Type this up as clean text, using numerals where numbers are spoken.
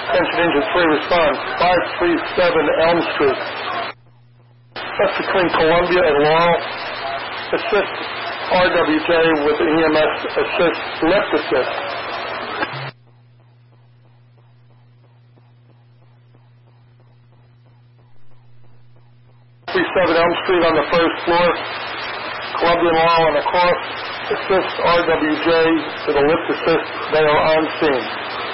Attention Engine 3, respond. 537 Elm Street. That's between Columbia and Laurel. Assist RWJ with EMS assist, lift assist. 37 Elm Street on the first floor. Columbia and Laurel on the cross. Assist RWJ to the lift assist. They are on scene.